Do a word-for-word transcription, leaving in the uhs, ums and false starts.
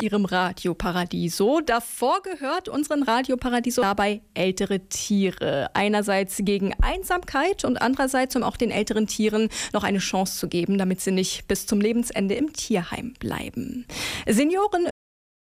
Ihrem Radio Paradiso. Davor gehört unseren Radio Paradiso dabei ältere Tiere. Einerseits gegen Einsamkeit und andererseits, um auch den älteren Tieren noch eine Chance zu geben, damit sie nicht bis zum Lebensende im Tierheim bleiben. Senioren